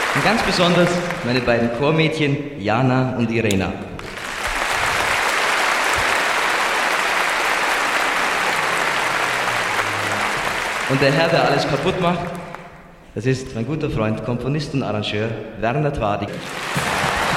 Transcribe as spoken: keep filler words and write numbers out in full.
Und ganz besonders meine beiden Chormädchen Jana und Irena. Und der Herr, der alles kaputt macht, das ist mein guter Freund, Komponist und Arrangeur Werner Twadi.